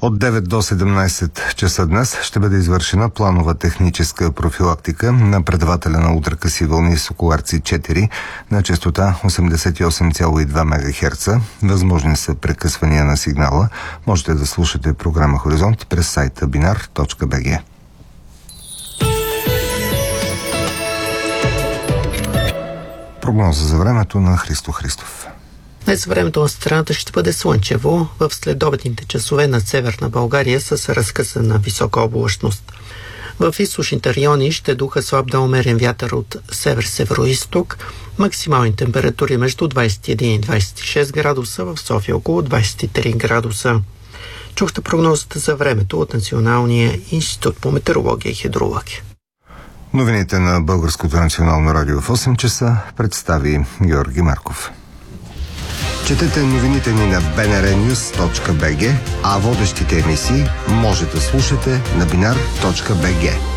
От 9 до 17 часа днес ще бъде извършена планова техническа профилактика на предавателя на ултракъси вълни Соколарци 4 на честота 88,2 МГц. Възможни са прекъсвания на сигнала. Можете да слушате програма Хоризонт през сайта binar.bg. Прогноза за времето на Христо Христов. Днес времето на страната ще бъде слънчево в следобедните часове на северна България с разкъсана висока облачност. В източните райони ще духа слаб да умерен вятър от север-североизток. Максимални температури между 21 и 26 градуса, в София около 23 градуса. Чухте прогнозата за времето от Националния институт по метеорология и хидрология. Новините на Българското национално радио в 8 часа представи Георги Марков. Четете новините ни на bnrnews.bg, а водещите емисии може да слушате на binar.bg.